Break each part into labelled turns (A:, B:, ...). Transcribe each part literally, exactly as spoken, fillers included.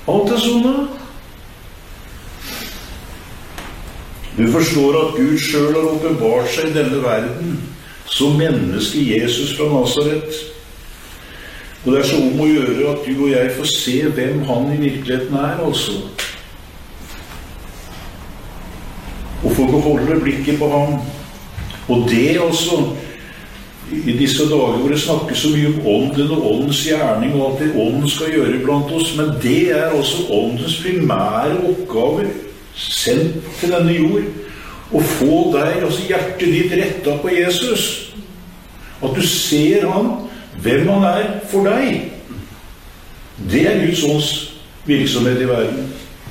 A: Alt er sånn. Du forstår at Gud selv har åpenbart seg i denne verden som menneske Jesus fra Nazaret. Og det er så om å gjøre at du og jeg får se hvem han i virkeligheten er, altså. Og få beholde blikket på ham. Og det altså, i disse dager hvor det snakkes så mye om ånden og åndens gjerning og alt det ånden skal gjøre blant oss, men det er altså åndens primære oppgave sendt til denne jord, å få deg, altså hjertet ditt rettet på Jesus. At du ser han, hvem han er for deg. Det er Guds ånds virksomhet i verden.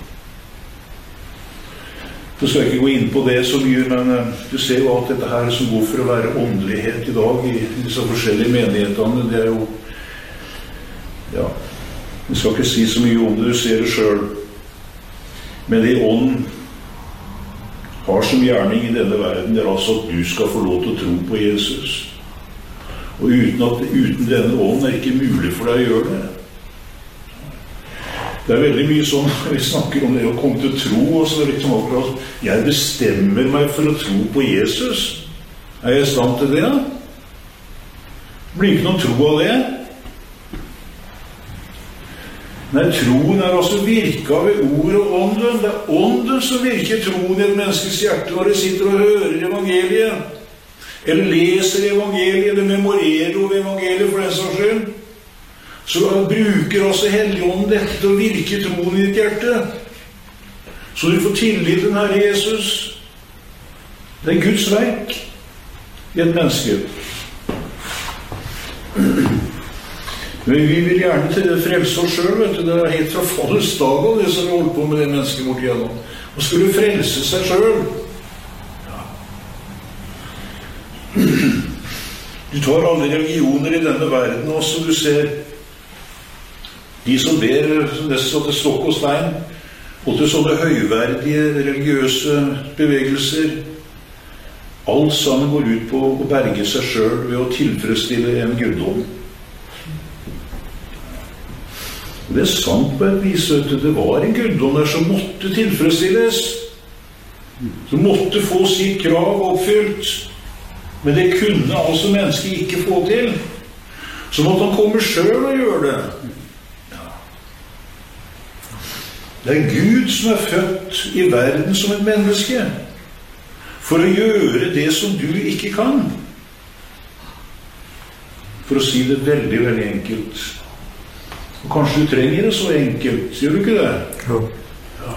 A: Du skal ikke gå inn på det så mye, men du ser jo alt dette her som går for å være åndelighet i dag i disse forskjellige menighetene. Det er jo, ja, vi skal ikke si så mye om det, du ser det selv. Men det ånd har som gjerning i denne verden, det er altså at du skal få lov til å tro på Jesus. Og uten, at, uten denne ånd er det ikke mulig for deg å gjøre det. Det er veldig mye sånn, vi snakker om det å komme til tro, og så er det liksom akkurat, jeg bestemmer meg for å tro på Jesus. Er jeg i stand til det? Det blir ikke noen tro av det. Nei, troen er altså virka ved ord og ånden. Det er ånden som virker troen i et menneskes hjerte når det sitter og hører evangeliet. Eller leser evangeliet, eller memorerer over evangeliet for den saks skyld. Så bruker altså Helligånden dette til å virke troen i ditt hjerte. Så du får tillit til den Herre Jesus. Det er Guds verk i et menneske. Men vi vil gjerne til det frelse oss selv, vet du. Det er helt fra fallets dag av det som vi holder på med det mennesket bort igjennom. Og skulle frelse seg selv. Ja. Du tar alle religioner i denne verden også, du ser de som ber, som det står til stokk og stein, og til sånne høyverdige religiøse bevegelser. Alt sammen går ut på å berge seg selv ved å tilfredsstille en guddom. Det er sant på et vis, at det var en guddom der som måtte tilfredsstilles, som måtte få sitt krav oppfylt, men det kunne altså mennesket ikke få til. Så måtte han komme selv og gjøre det. Ja. Det er Gud som er født i verden som et menneske, for å gjøre det som du ikke kan. For å si det veldig, veldig enkelt. Og kanskje du trenger det så enkelt, sier du ikke det? Ja. Ja.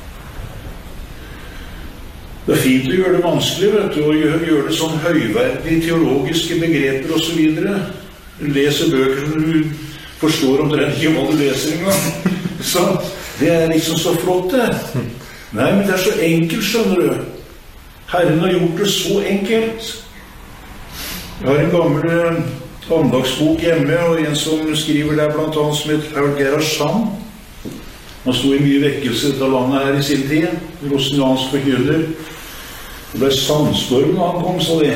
A: Det er fint å gjøre det vanskelig, vet du, og gjøre, gjøre det sånn høyverdige teologiske begreper og så videre. Lese bøker som du forstår om det er ikke hva du leser engang. Så det er liksom så flott det. Nei, men det er så enkelt, skjønner du. Herren har gjort det så enkelt. Jeg har en gammel andagsbok hjemme, og en som skriver der blant annet som heter Gerhard Sand. Han stod i mye vekkelse i dette landet her i sin tid, rosniansk forkynner. Det ble sandstorm da han kom, sa det.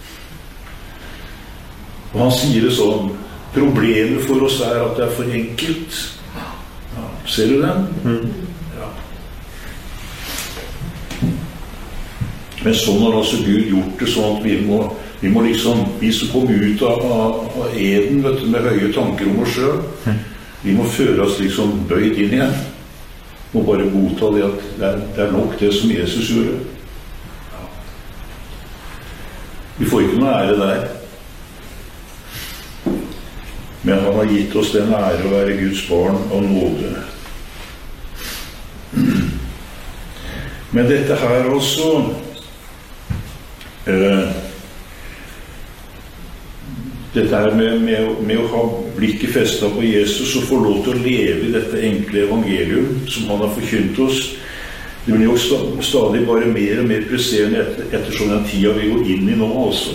A: Og han sier det sånn, problemet for oss er at det er for enkelt. Ja, ser du den? Mm. Ja. Men sånn har altså Gud gjort det sånn at vi må Vi må liksom, vi som kom ut av, av, av eden, vet du, med høye tanker om oss selv, vi må føre oss liksom bøyd inn igjen. Vi må bare godta det at det er, det er nok det som Jesus gjorde. Ja. Vi får ikke noe ære der. Men han har gitt oss den ære å være Guds barn av nåde. Men dette her også eh, Dette her med, med, med å ha blikket festet på Jesus og få lov til å leve i dette enkle evangelium som han har forkynt oss, det blir jo stadig bare mer og mer presserende etter, ettersom den tida vi går inn i nå altså.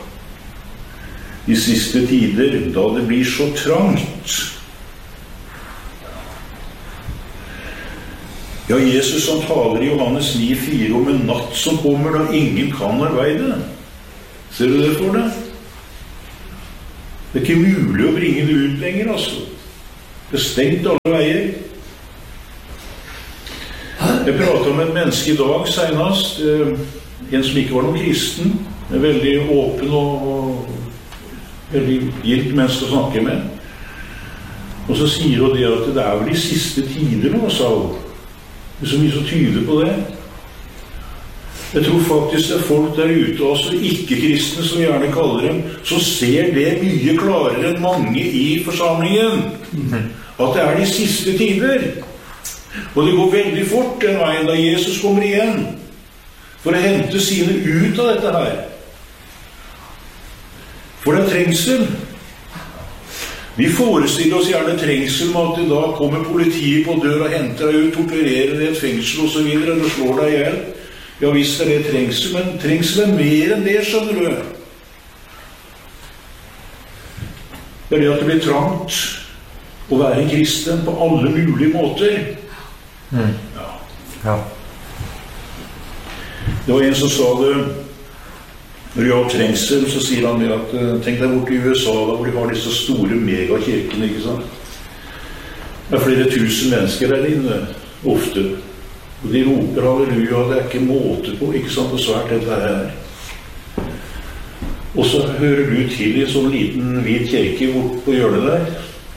A: De siste tider, da det blir så trangt. Ja, Jesus han taler i Johannes ni fire om en natt som kommer da ingen kan arbeide. Ser du det for deg? Det er ikke mulig å bringe det ut lenger, altså. Det er stengt alle veier. Jeg pratet om et menneske i dag senest, en som ikke var noen kristen, veldig åpen og, og veldig gilt menneske å snakke med. Og så sier hun det at det er vel de siste tider nå, sa hun. Det er så mye som tyder på det. Jeg tror faktisk det er folk der ute, også ikke-kristne som vi gjerne kaller dem, som ser det mye klarere enn mange i forsamlingen. At det er de siste tider. Og det går veldig fort den veien da Jesus kommer igjen for å hente sine ut av dette her. For det er trengsel. Vi forestiller oss gjerne trengsel med at det da kommer politiet på dør og henter deg ut, torturerer deg i et fengsel og så videre, eller slår deg ihjel. Ja, visst er det trengsel, men trengsel er mer enn det, skjønner du. Det er det at det blir trangt å være en kristen på alle mulige måter. Mm. Ja. Ja. Det var en som sa det, når det gjaldt trengsel, så sier han det at tenk deg bort i U S A da, hvor de har disse store megakirkene, ikke sant? Det er flere tusen mennesker der inne, ofte. Og de roper halleluja, det er ikke måte på, ikke sant, hvor svært dette her er. Og så hører du til i en sånn liten hvit kirke bort på hjørnet der.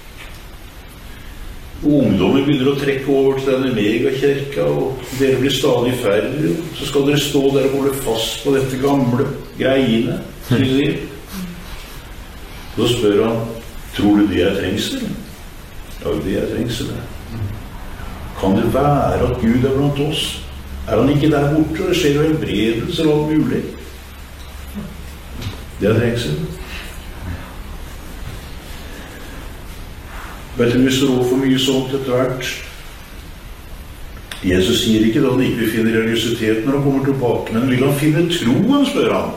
A: Og ungdommer begynner å trekke over til denne megakirka, og dere blir stadig færre. Så skal dere stå der og holde fast på dette gamle greiene, som de sier. Så spør han, tror du det er trengsel? Ja, det er trengsel. Kan det være at Gud er blant oss? Er han ikke der borte, og det skjer jo helbredelse og alt mulig? Det er trengsel. Vet du, vi står over for mye sånt etter hvert. Jesus sier ikke da han ikke vil finne religiøsitet når han kommer tilbake, men vil han finne troen, spør han.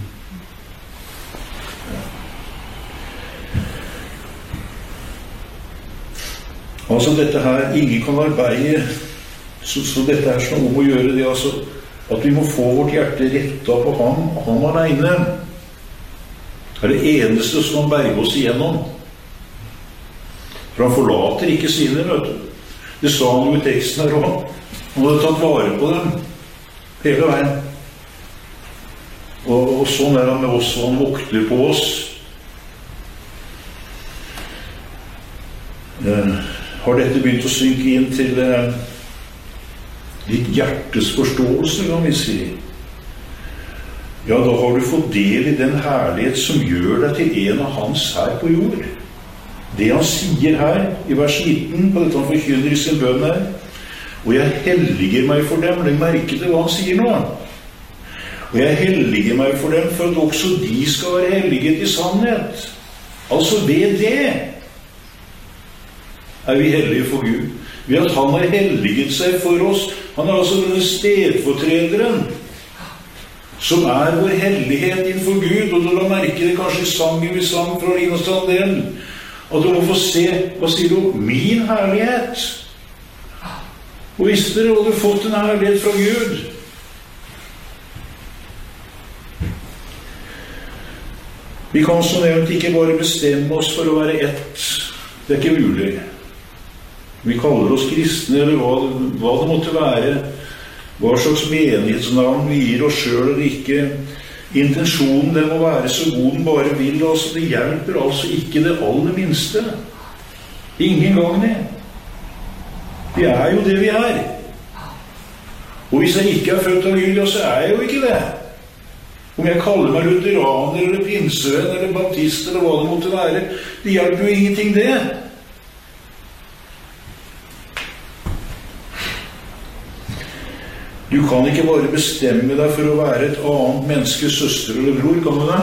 A: Altså dette her, ingen kan arbeide, så, så dette er sånn om å gjøre det, altså, at vi må få vårt hjerte rettet på ham, og ham alene. Det er det eneste som kan berge oss igjennom. For han forlater ikke sine, vet du. Det sa han jo i teksten her også. Han hadde tatt vare på dem, hele veien. Og, og sånn er han med oss, og han vokter på oss. Eh, Har dette begynt å synke inn til eh, ditt hjertes forståelse, kan vi si? Ja, da har du fått del i den herlighet som gjør deg til en av hans her på jord. Det han sier her i vers nitten, på dette han forkynner i sin bønn her, og jeg helliger meg for dem, legg merke til hva han sier nå. Og jeg helliger meg for dem for at også de skal være helliget i sannhet. Altså ved det er vi hellige for Gud. Ved at han har helliget seg for oss. Han er altså denne stedfortrederen som er vår hellighet innenfor Gud. Og du la merke det kanskje i sangen vi sang fra Linostandel, at du må få se, hva sier du? Min herlighet. Og visste dere, og du har fått en herlighet fra Gud. Vi kan så nevnt ikke bare bestemme oss for å være ett. Det er ikke mulig. Vi kaller oss kristne, eller hva, hva det måtte være, hva slags menighetsnavn vi gir oss selv eller ikke. Intensjonen den må være så god den bare vil, altså det hjelper altså ikke det aller minste. Ingen gang det. Vi er jo det vi er. Og hvis jeg ikke er født av Gud, så er jeg jo ikke det. Om jeg kaller meg lutheraner, eller pinsevenn, eller baptist, eller hva det måtte være, det hjelper jo ingenting det. Du kan ikke bare bestemme deg for å være et annet menneskes søster eller bror, kan du det?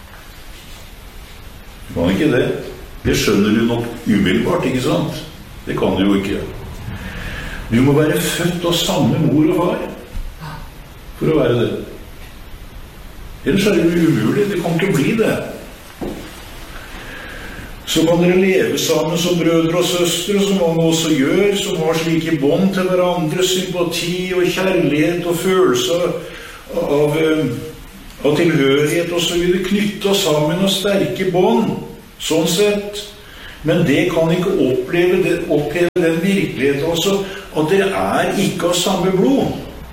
A: Du kan ikke det. Det skjønner du nok umiddelbart, ikke sant? Det kan du jo ikke. Du må være født av samme mor og far for å være det. Ellers er det jo umulig. Det kan ikke bli det. Så kan dere leve sammen som brødre og søstre, som mange også gjør, som har slike bånd til hverandre, sympati og kjærlighet og følelse av, av tilhørighet og så videre, knyttet sammen og sterke bånd, sånn sett. Men det kan ikke oppleve, det, oppleve den virkeligheten også, at dere er ikke av samme blod.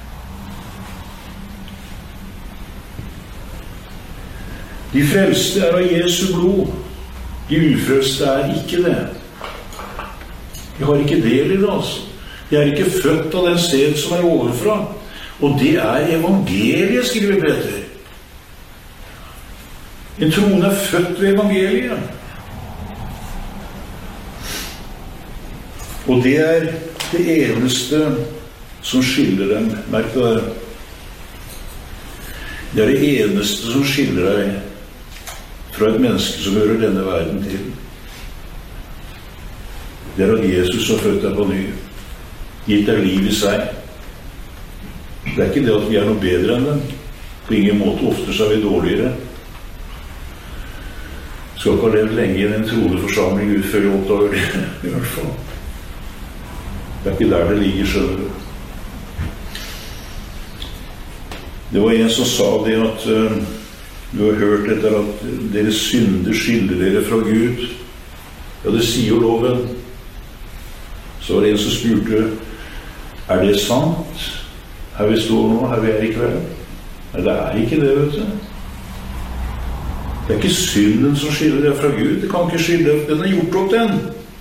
A: De frelste er av Jesu blod. De ufrelste er ikke det. De har ikke del i det, altså. De er ikke født av den sted som er ovenfra. Og det er evangeliet, skriver Peter. En troende er født ved evangeliet. Og det er det eneste som skiller dem. Merk det. Det er det eneste som skiller deg fra et menneske som hører denne verden til. Det er at Jesus har født deg på ny, gitt deg liv i seg. Det er ikke det at vi er noe bedre enn dem. På ingen måte, ofte så er vi dårligere. Skal ikke ha levd lenge i en troende forsamling ut før vi oppdager det, i hvert fall. Det er ikke der det ligger, skjønner du. Det var en som sa det at uh, du har hørt etter at deres synder skiller dere fra Gud. Ja, det sier jo loven. Så var det en som spurte, er det sant? Her vi står nå, her vi er i kveld? Nei, det er ikke det, vet du. Det er ikke synden som skiller deg fra Gud. Det kan ikke skille deg. Den er gjort opp, den.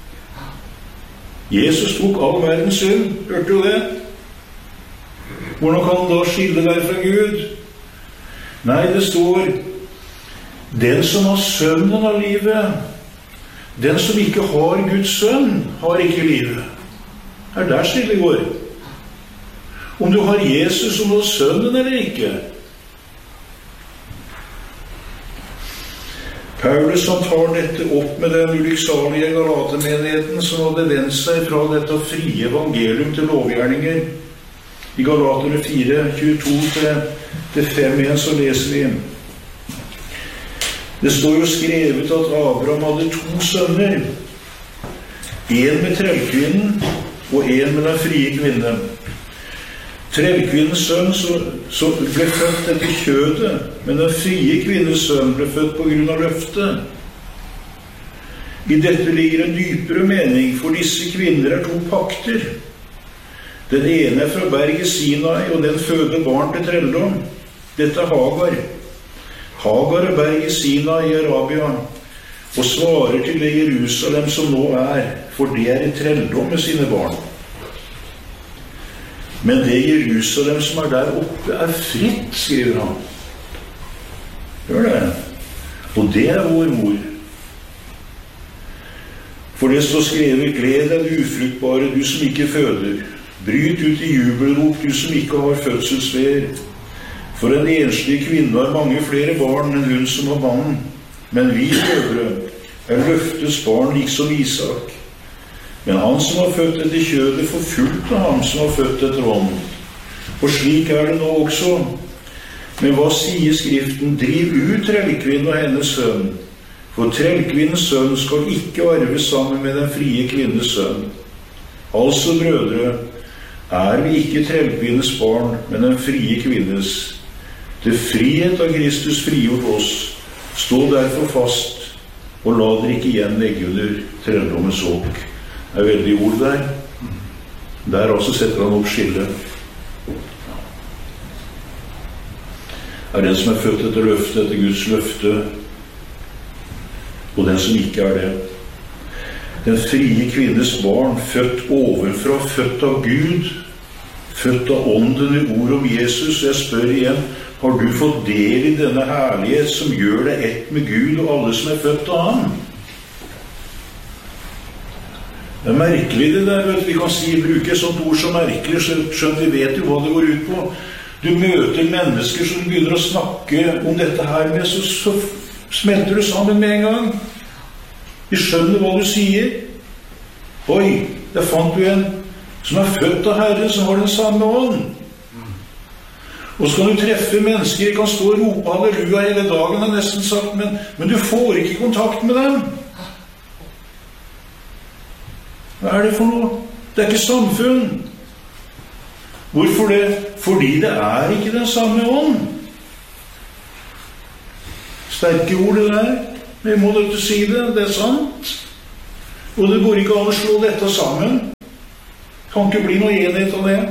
A: Jesus tok all verdens synd. Hørte du det? Hvordan kan han da skille deg fra Gud? Nei, det står den som har sønnen av livet, den som ikke har Guds sønn, har ikke livet. Er der skillet går. Om du har Jesus som har sønnen eller ikke. Paulus han tar dette opp med den ulykksalige Galatermenigheten som hadde vendt seg fra dette frie evangelium til lovgjerninger. I Galaterne fire, tjueto til fem igjen så leser vi. Det står jo skrevet at Abraham hadde to sønner. En med trellkvinnen og en med den frie kvinnen. Trellkvinnens sønn så, så ble født etter kjødet, men den frie kvinnes sønn ble født på grunn av løftet. I dette ligger en dypere mening, for disse kvinner er to pakter. Den ene er fra berget Sinai, og den føder barn til trelldom. Dette er Hagar. Hagar er berget Sinai i Arabia, og svarer til det Jerusalem som nå er, for det er i trelldom med sine barn. Men det Jerusalem som er der oppe er fritt, skriver han. Hør det. Og det er vår mor. For det står skrevet, gled deg du ufruktbare, du som ikke føder. Bryt ut i jubelrop, du som ikke har fødselsveer. For en enslig kvinne har mange flere barn enn hun som har mann. Men vi brødre er løftes barn liksom Isak. Men han som har født etter kjødet forfulgte ham som har født etter ånden. Og slik er det nå også. Men hva sier Skriften? Driv ut trellkvinnen og hennes sønn. For trellkvinnens sønn skal ikke arve sammen med den frie kvinnes sønn. Altså, brødre, er vi ikke trellkvinnes barn, men den frie kvinnes. Til frihet av Kristus frigjort oss. Stå derfor fast, og la dere ikke igjen legge under trelldommens åk. Det er veldig ord der. Der også setter han opp skillet. Er den som er født etter løftet, etter Guds løfte, og den som ikke er det. Den frie kvinnes barn, født ovenfra, født av Gud, født av ånden i ord om Jesus. Jeg spør igjen, har du fått del i denne herlighet som gjør deg ett med Gud og alle som er født av ham? Det er merkelig det der, vet du. Vi kan si, bruke et sånt ord som merkelig, skjønt vi vet jo hva det går ut på. Du møter mennesker som begynner å snakke om dette her med, så, så smelter du sammen med en gang. Vi skjønner hva du sier. Oi, der fant du en som er født av Herren, som har den samme ånd. Og så kan du treffe mennesker, de kan stå og rope halleluja hele dagen, har nesten sagt, men, men du får ikke kontakt med dem. Hva er det for noe? Det er ikke samfunn. Hvorfor det? Fordi det er ikke den samme ånd. Sterke ord det der. Men må du ikke si det? Det er sant. Og det går ikke an å slå dette sammen. Kan ikke bli noe enhet av det.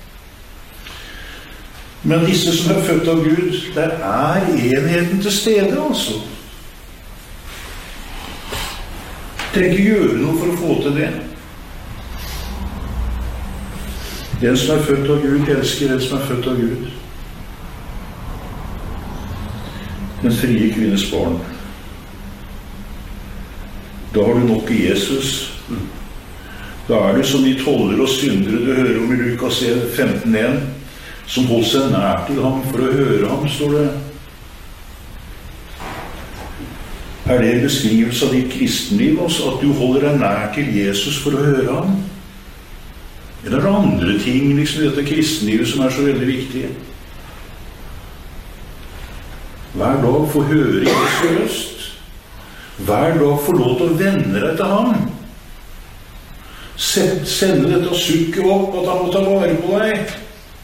A: Men disse som er født av Gud, der er enheten til stede, altså. Trenger ikke gjøre noe for å få til det. Den som er født av Gud, elsker den som er født av Gud. Den frie kvinnes barn. Da har du nok i Jesus. Da er du som de tollere og syndere du hører om i Lukas femten én, som holdt seg nær til ham for å høre ham, står det. Er det en beskrivelse av ditt kristenliv, altså, at du holder deg nær til Jesus for å høre ham? Eller er det andre ting liksom, i dette kristenlivet som er så veldig viktige? Hver dag få høre Jesu røst. Hver dag få lov til å vende deg til ham. Sende dette sukket opp, at han må ta vare på deg.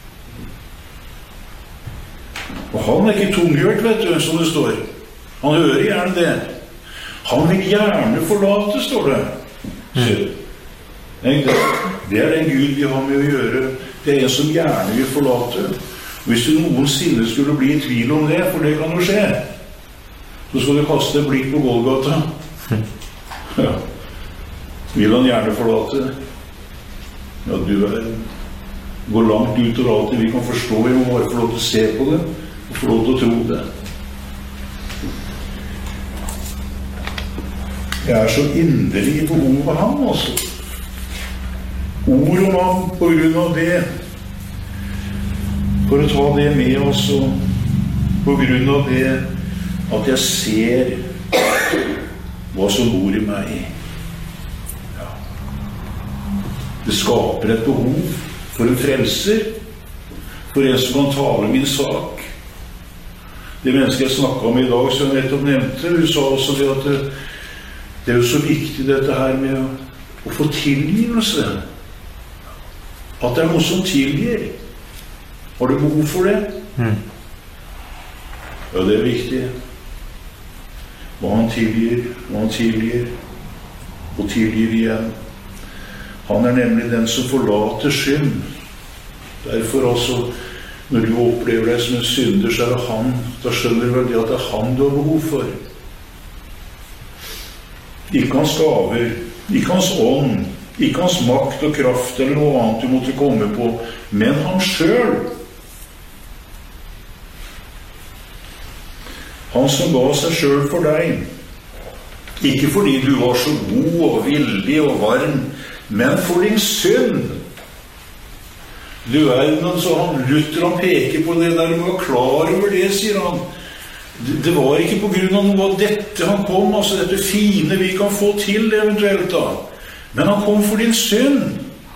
A: Og han er ikke tunghørt, vet du, som det står. Han hører gjerne det. Han vil gjerne forlate, står det. Så, det er den Gud vi har med å gjøre. Det er en som gjerne vil forlate. Hvis du noensinne skulle bli i tvil om det, for det kan jo skje, så skal du kaste et blikk på Golgata. Ja. Vil han gjerne forlate? Ja, du er går langt ut over alt det vi kan forstå. Vi må bare få lov til å se på det og få lov til å tro det. Jeg er så inderlig i behov av ham, altså. Ord om ham på grunn av det. For å ta det med oss, på grunn av det at jeg ser hva som bor i meg. Ja. Det skaper et behov for en frelser, for en som kan tale min sak. Det mennesket jeg snakket om i dag, som jeg nettopp nevnte, hun sa også det at det, det er jo så viktig dette her med å, å få tilgivelse. At det er noe som tilgir. Har du behov for det? Mm. Ja, det er viktig. Hva han tilgir, hva han tilgir, og tilgir igjen. Han er nemlig den som forlater synd. Derfor altså, når du opplever deg som en synder, så er det han. Da skjønner du vel det at det er han du har behov for. Ikke hans gaver, ikke hans ånd, ikke hans makt og kraft eller noe annet du måtte komme på, men han selv. Han som ga seg selv for deg. Ikke fordi du var så god og villig og varm, men for din synd. Du er noen så han Luther, han peker på det der, du var klar over det, sier han. Det var ikke på grunn av noe av dette han kom, altså dette fine vi kan få til eventuelt da. Men han kom for din synd.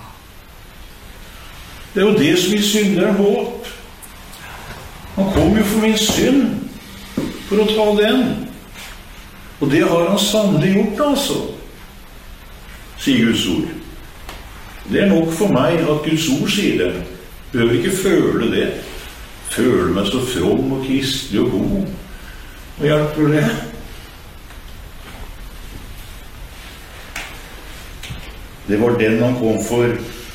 A: Det er jo det som gir synderen håp. Han kom jo for min synd, for å ta den. Og det har han sannelig gjort, altså, sier Guds ord. Det er nok for meg at Guds ord sier det. Jeg behøver ikke føle det. Føle meg så from og kristelig og god. Og hjelper det. Det var den han kom for.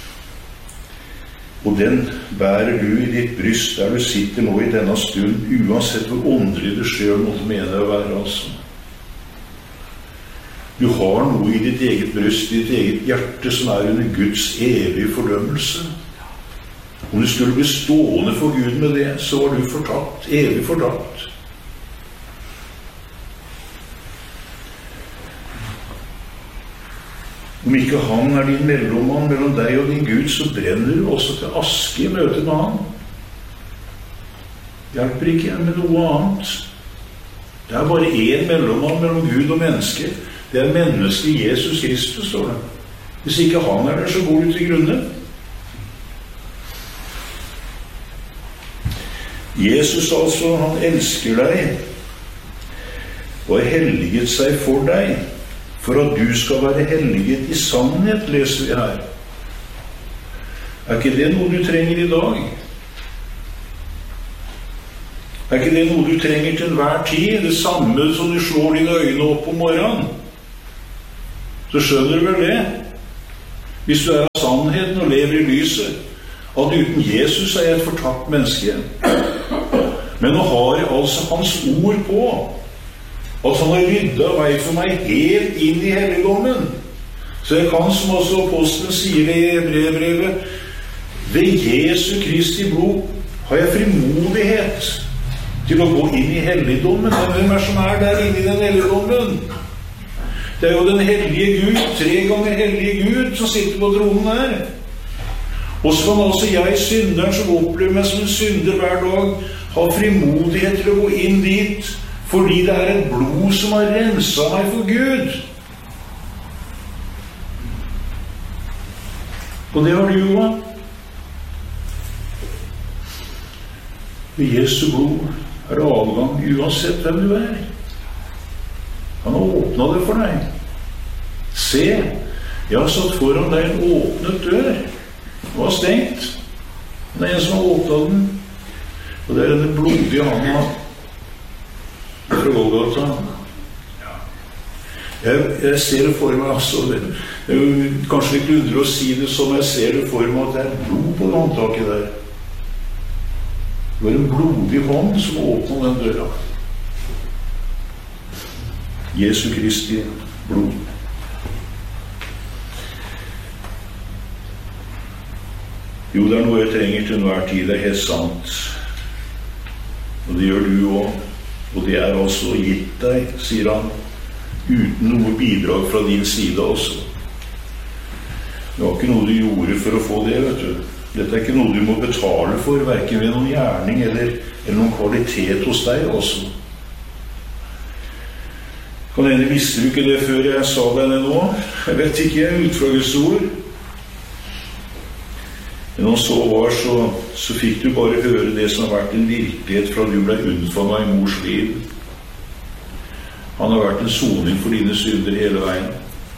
A: Og den bærer du i ditt bryst der du sitter nå i denne stund, uansett hvor åndelig du selv måtte mene å være, altså. Du har noe i ditt eget bryst, i ditt eget hjerte, som er under Guds evige fordømmelse. Om du skulle bli stående for Gud med det, så var du fortapt, evig fortapt. Om ikke han er din mellommann mellom deg og din Gud, så brenner du også til aske i møte med han. Hjelper ikke med noe annet. Det er bare en mellommann mellom Gud og menneske. Det er mennesket Jesus Kristus, står det. Hvis ikke han er der, så går du til grunne. Jesus altså, han elsker deg og har helliget seg for deg, for at du skal være helliget i sannhet, leser vi her. Er ikke det noe du trenger i dag? Er ikke det noe du trenger til hver tid? Det samme som du slår dine øyne opp om morgenen. så skjønner du vel det. Hvis du er av sannheten og lever i lyset, at uten Jesus er jeg et fortapt menneske. Men nå har jeg altså hans ord på, at han har ryddet vei for meg helt inn i helligdommen. Så jeg kan, som også apostelen sier i brevbrevet, ved Jesu Kristi blod har jeg frimodighet til å gå inn i helligdommen. Hvem er som er der inne i den helligdommen? Det er jo den hellige Gud, tre ganger hellige Gud, som sitter på tronen her. Og så kan altså jeg, synderen som opplever meg som en synder hver dag, ha frimodighet til å gå inn dit, fordi det er et blod som har renset meg for Gud. Og det har du jo. Ved Jesu blod er det avgang uansett hvem du er. Han har åpnet det for deg. Se, jeg har satt foran deg en åpnet dør. Det var stengt. Det er en som har åpnet den. Og det er denne blodige handa fra Golgata. Jeg, jeg ser det for meg, altså. Det, det er jo kanskje litt undre å si det som jeg ser det for meg, at det er blod på det håndtaket der. Det var en blodig hånd som åpnet den døra. Jesu Kristi blod. Jo, det er noe jeg trenger til enhver tid, det er helt sant. Og det gjør du også. Og det er altså gitt deg, sier han, uten noe bidrag fra din side også. Det var ikke noe du gjorde for å få det, vet du. Dette er ikke noe du må betale for, hverken ved noen gjerning eller, eller noen kvalitet hos deg også. Kan hende visste du ikke det før jeg sa deg det nå? Jeg vet ikke, ut fra Guds ord. Men om så var, så, så fikk du bare høre det som har vært en virkelighet fra du ble unnfanget i mors liv. Han har vært en soning for dine synder hele veien.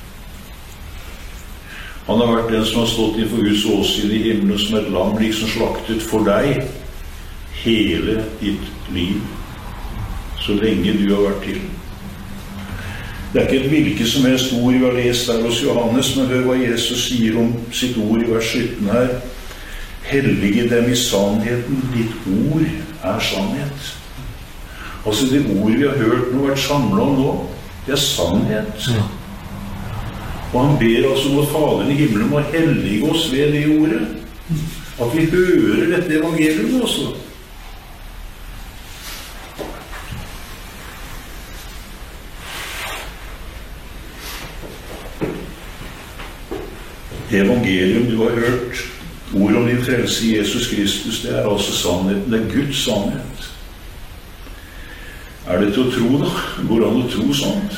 A: Han har vært den som har stått innfor Guds åsyn i himmelen som et lam, liksom slaktet for deg hele ditt liv, så lenge du har vært til. Det er ikke et hvilket som helst ord vi har lest der hos Johannes, men hør hva Jesus sier om sitt ord i vers sytten her. Hellige dem i sannheten, ditt ord er sannhet. Altså det ord vi har hørt nå, vært samlet om nå, det er sannhet. Ja. Og han ber altså mot Faderen i himmelen om å hellige oss ved det ordet. At vi hører dette evangeliet også. Det evangelium du har hørt, ord om din frelse i Jesus Kristus, det er altså sannheten, det er Guds sannhet. Er det til å tro da? Går det an å tro sånt?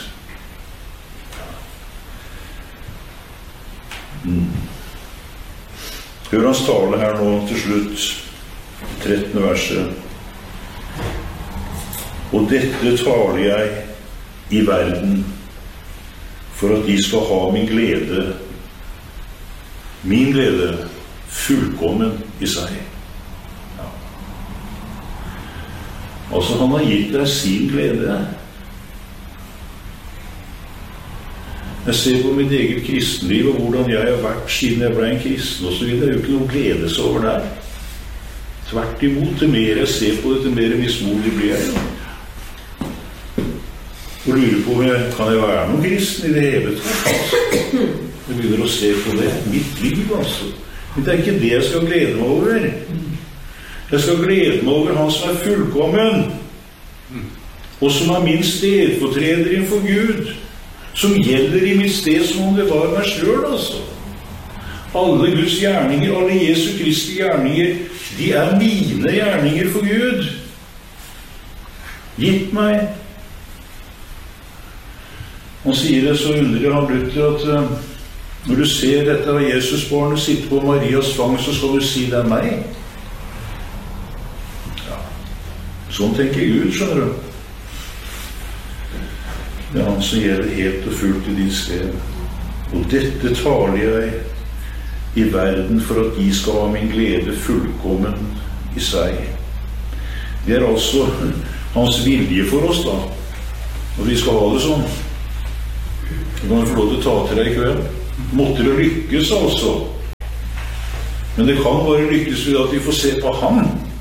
A: Mm. Hør hans tale her nå til slutt, trettende verset. Og dette taler jeg i verden, for at de skal ha min glede, min glede fullkommen i seg. Ja. Altså han har gitt deg sin glede. Jeg ser på mitt eget kristenliv og hvordan jeg har vært siden jeg ble en kristen og så videre. Det er jo ikke noe glede seg over der. Tvert imot, det mer jeg ser på det, det mer mismodig blir jeg. Og lurer på om jeg, kan jeg være noen kristen i det hele tatt? Jeg begynner å se på det. Mitt liv, altså. Men det er ikke det jeg skal glede meg over. Jeg skal glede meg over han som er fullkommen, og som er min stedfortreder innenfor Gud, som gjelder i mitt sted som om det var meg selv, altså. Alle Guds gjerninger, alle Jesu Kristi gjerninger, de er mine gjerninger for Gud. Gitt meg. Han sier det så underlig, han Luther, at uh, når du ser dette av Jesusbarnet sitte på Marias fang, så skal du si det er meg. Ja. Sånn tenker Gud, skjønner du. Det er han som gjelder helt og fullt i din sted. Og dette taler jeg i verden for at de skal ha min glede fullkommen i seg. Det er altså hans vilje for oss da, når vi skal ha det sånn. Du kan få lov til å ta til deg i kveld. Måtte det lykkes altså. Men det kan bare lykkes ved at vi får se på ham.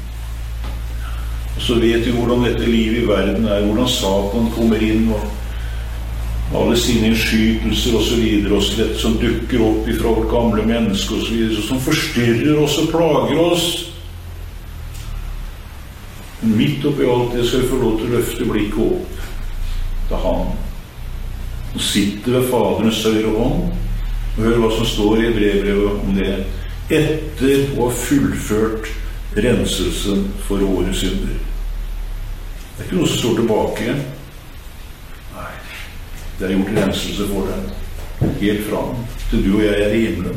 A: Og så vet vi hvordan dette livet i verden er, hvordan Satan kommer inn og alle sine innskytelser og så videre, og så dette som dukker opp ifra vårt gamle menneske og så videre, som forstyrrer oss og plager oss. Men midt oppi alt det skal vi få lov til å løfte blikket opp til han. Og sitter ved Faderens høyre hånd, og hør hva som står i brevbrevet om det. Etter å ha fullført renselsen for våre synder. Det er ikke noe som står tilbake. Nei, det er gjort renselse for dem. Helt fram til du og jeg er i himmelen.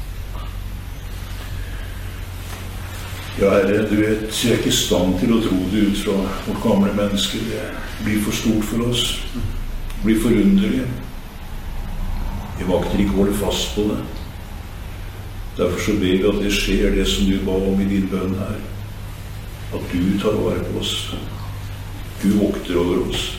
A: Ja, Herre, du vet, jeg er ikke i stand til å tro det ut fra vårt gamle menneske. Det blir for stort for oss. Det blir for underlig. Vi makter ikke holde fast på det. Derfor så ber vi at det skjer det som du ba om i din bønn her. At du tar vare på oss. Du vokter over oss.